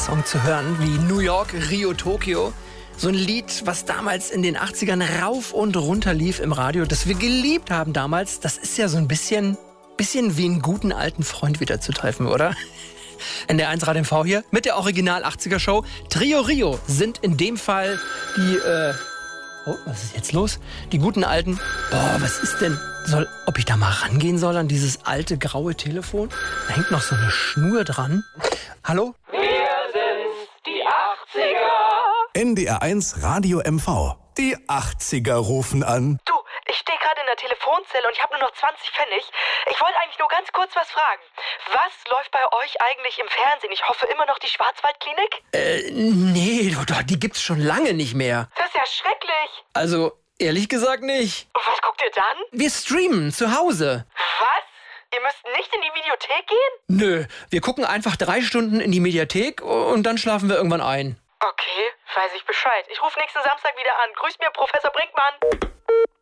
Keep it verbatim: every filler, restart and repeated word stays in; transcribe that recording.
Song zu hören wie New York, Rio, Tokio. So ein Lied, was damals in den achtzigern rauf und runter lief im Radio, das wir geliebt haben damals. Das ist ja so ein bisschen, bisschen wie einen guten alten Freund wieder zu treffen, oder? N D R eins Radio M V hier mit der Original achtziger Show. Trio Rio sind in dem Fall die, äh... Oh, was ist jetzt los? Die guten alten... Boah, was ist denn... Soll, ob ich da mal rangehen soll an dieses alte graue Telefon? Da hängt noch so eine Schnur dran. Hallo? Wir sind die achtziger. N D R eins Radio M V. Die achtziger rufen an. Du, ich stehe gerade in der Telefonzelle und ich habe nur noch zwanzig Pfennig. Ich wollte eigentlich nur ganz kurz was fragen. Was läuft bei euch eigentlich im Fernsehen? Ich hoffe immer noch die Schwarzwaldklinik? Äh, nee, die gibt's schon lange nicht mehr. Das ist ja schrecklich. Also, ehrlich gesagt nicht. Und was guckt ihr dann? Wir streamen zu Hause. Was? Ihr müsst nicht in die Videothek gehen? Nö, wir gucken einfach drei Stunden in die Mediathek und dann schlafen wir irgendwann ein. Okay, weiß ich Bescheid. Ich rufe nächsten Samstag wieder an. Grüß mir, Professor Brinkmann.